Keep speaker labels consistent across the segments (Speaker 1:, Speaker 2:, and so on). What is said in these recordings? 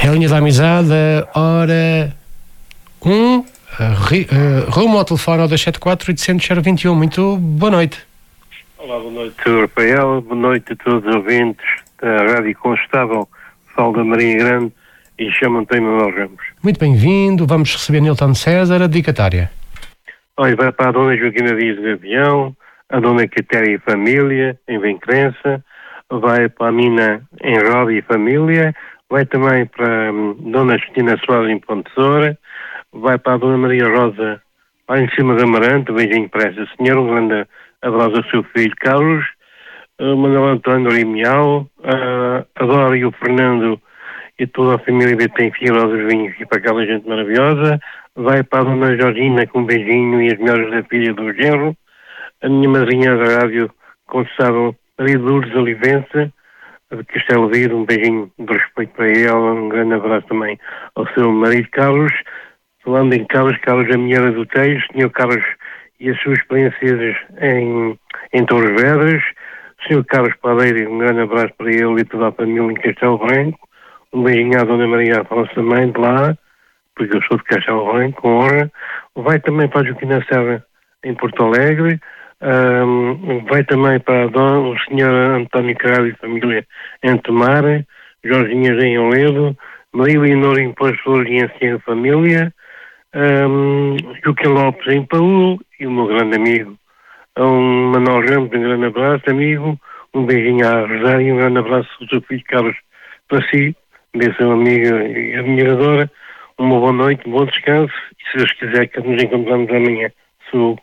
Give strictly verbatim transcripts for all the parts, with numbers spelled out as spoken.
Speaker 1: É a linha da amizade, hora um, uh, rumo ao telefone ao dois sete quatro, oito zero zero, dois um. Muito boa noite.
Speaker 2: Olá, boa noite, Rafael. Boa noite a todos os ouvintes da Rádio Constável. Falo da Marinha Grande e chamo-me Manuel Ramos.
Speaker 1: Muito bem-vindo. Vamos receber Nilton César, a dedicatória.
Speaker 2: Olha, vai para a dona Joaquina Dias de Avião, a dona Quitéria e Família, em Vencrença, vai para a Mina em Roda e Família, vai também para hum, dona Justina Soares em Pontesora, vai para a dona Maria Rosa lá em cima da Amarante, um beijinho para essa senhora, um grande abraço ao seu filho Carlos, uh, Manuel António e Miau, uh, a Dora e o Fernando e toda a família B tem Figueirosa Vinhos e para aquela gente maravilhosa, vai para a dona Georgina com um beijinho e as melhores da filha do genro, a minha madrinha da rádio Constável, Maria Lourdes Olivença, de Castelo Vido, um beijinho de respeito para ela, um grande abraço também ao seu marido Carlos. Falando em Carlos, Carlos a mulher do Tejo, senhor Carlos e as suas experiências em, em Torres Vedras, senhor Carlos Padeiro, um grande abraço para ele e toda a família em Castelo Branco, um beijinho à dona Maria Afonso também de lá, porque eu sou de Castelo Branco, com honra. Vai também para a Joaquina Serra em Porto Alegre, um, vai também para a dona, o senhor António Carvalho e família em Tomar, Jorginhas em Oledo, Maria Leonor em Poços Flores e em Ciência Família, um, Joaquim Lopes em Paulo e o meu grande amigo, um Manuel Ramos, um grande abraço, amigo, um beijinho à Rosário e um grande abraço ao seu filho Carlos para si, desse seu amigo e admiradora. Uma boa noite, um bom descanso e se Deus quiser que nos encontramos amanhã. Sou.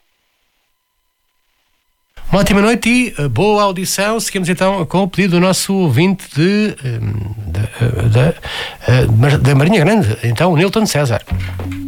Speaker 1: Uma ótima noite e boa audição. Seguimos então com o pedido do nosso ouvinte de, de, de, de, de, da Marinha Grande, então o Nilton César.